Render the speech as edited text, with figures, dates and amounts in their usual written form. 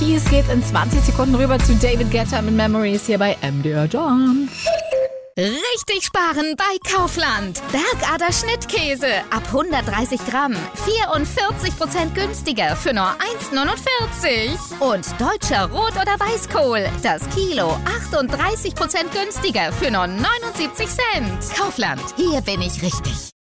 Jetzt geht's in 20 Sekunden rüber zu David Guetta mit Memories hier bei MDR Dawn. Richtig sparen bei Kaufland. Bergader Schnittkäse ab 130 Gramm. 44% günstiger für nur 1,49. Und deutscher Rot- oder Weißkohl. Das Kilo 38% günstiger für nur 79 Cent. Kaufland, hier bin ich richtig.